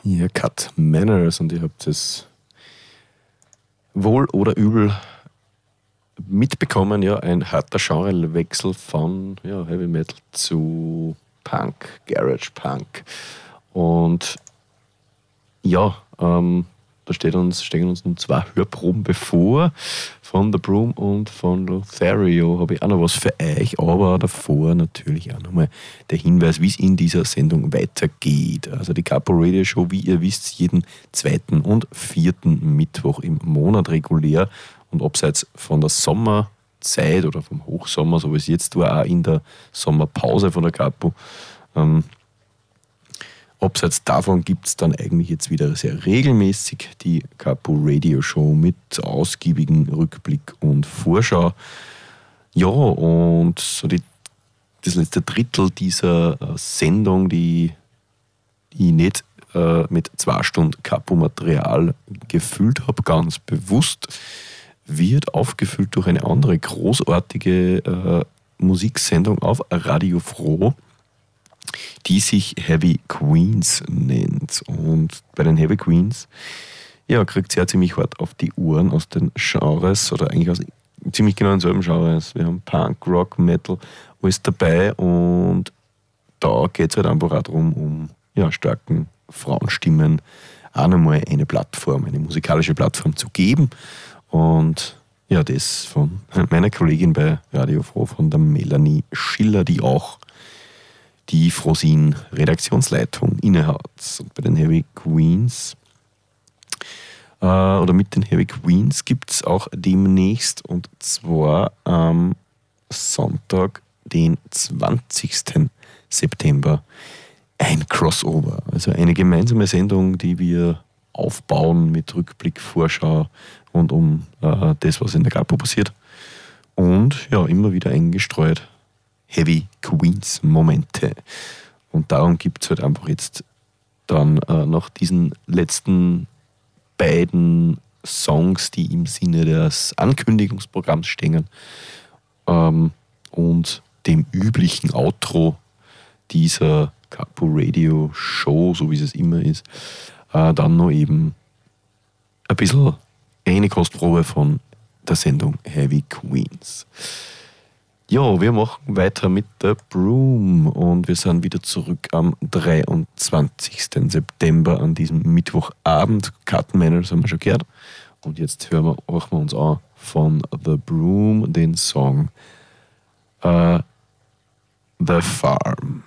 Ihr Cut Manners und ihr habt es wohl oder übel mitbekommen, ja, ein harter Genrewechsel von Heavy Metal zu Punk, Garage Punk. Und ja, da stehen uns nun 2 Hörproben bevor. Von The Broom und von Lothario habe ich auch noch was für euch, aber davor natürlich auch nochmal der Hinweis, wie es in dieser Sendung weitergeht. Also die Capo Radio Show, wie ihr wisst, jeden 2. und 4. Mittwoch im Monat regulär und abseits von der Sommerzeit oder vom Hochsommer, so wie es jetzt war, auch in der Sommerpause von der Capo. Abseits davon gibt es dann eigentlich jetzt wieder sehr regelmäßig die Capo Radio Show mit ausgiebigen Rückblick und Vorschau. Ja, und so das letzte Drittel dieser Sendung, die ich nicht mit 2 Stunden Capo-Material gefüllt habe, ganz bewusst, wird aufgefüllt durch eine andere großartige Musiksendung auf Radio Froh, die sich Heavy Queens nennt. Und bei den Heavy Queens kriegt sie ja ziemlich hart auf die Ohren aus den Genres oder eigentlich aus ziemlich genau denselben Genres. Wir haben Punk, Rock, Metal, alles dabei und da geht es halt einfach auch darum, um starken Frauenstimmen auch nochmal eine musikalische Plattform zu geben. Und das von meiner Kollegin bei Radio Froh, von der Melanie Schiller, die auch die Frosin-Redaktionsleitung innehat. Und bei den Heavy Queens oder mit den Heavy Queens gibt es auch demnächst, und zwar am Sonntag, den 20. September, ein Crossover. Also eine gemeinsame Sendung, die wir aufbauen mit Rückblick, Vorschau und um das, was in der Capo passiert. Und immer wieder eingestreut Heavy Queens Momente. Und darum gibt es halt einfach jetzt dann noch diesen letzten beiden Songs, die im Sinne des Ankündigungsprogramms stehen, und dem üblichen Outro dieser Capo Radio Show, so wie es immer ist, dann noch eben ein bisschen eine Kostprobe von der Sendung Heavy Queens. Ja, wir machen weiter mit The Broom und wir sind wieder zurück am 23. September an diesem Mittwochabend. Cut Manners haben wir schon gehört. Und jetzt hören wir uns an von The Broom den Song The Farm.